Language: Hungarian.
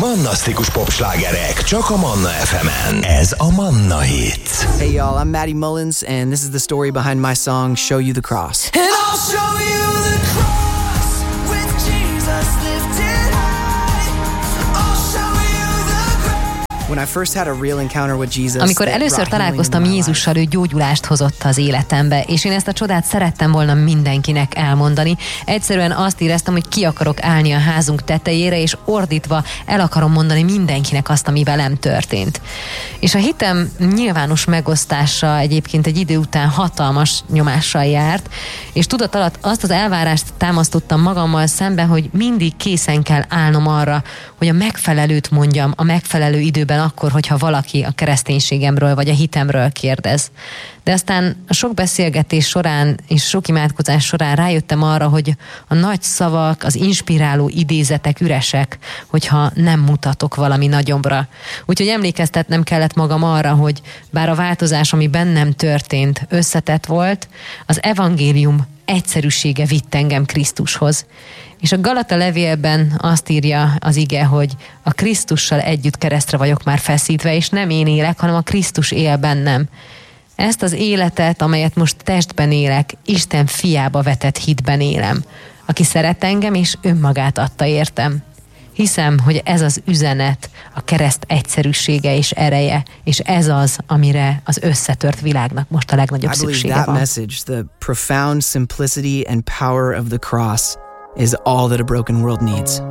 Mannasztikus popslágerek csak a Manna FM-en. Ez a Manna Hit. Hey y'all, I'm Maddie Mullins and this is the story behind my song Show You the Cross. And I'll show you the cross with Jesus lifted high. I'll show you the cross. When I first had a real encounter with Jesus, Amikor először találkoztam Jézussal, ő gyógyulást hozott az életembe, és én ezt a csodát szerettem volna mindenkinek elmondani. Egyszerűen azt éreztem, hogy ki akarok állni a házunk tetejére, és ordítva el akarom mondani mindenkinek azt, ami velem történt. És a hitem nyilvános megosztása egyébként egy idő után hatalmas nyomással járt, és tudat alatt azt az elvárást támasztottam magammal szembe, hogy mindig készen kell állnom arra, hogy a megfelelőt mondjam a megfelelő időben akkor, hogyha valaki a kereszténységemről vagy a hitemről kérdez. De aztán a sok beszélgetés során és sok imádkozás során rájöttem arra, hogy a nagy szavak, az inspiráló idézetek üresek, hogyha nem mutatok valami nagyobbra. Úgyhogy emlékeztetnem kellett magam arra, hogy bár a változás, ami bennem történt, összetett volt, az evangélium egyszerűsége vitt engem Krisztushoz. És a Galata levélben azt írja az ige, hogy a Krisztussal együtt keresztre vagyok már feszítve, és nem én élek, hanem a Krisztus él bennem. Ezt az életet, amelyet most testben élek, Isten fiába vetett hitben élem, aki szeret engem, és önmagát adta értem. Hiszem, hogy ez az üzenet, a kereszt egyszerűsége és ereje, és ez az, amire az összetört világnak most a legnagyobb szüksége van. that message, the profound simplicity and power of the cross, is all that a broken world needs.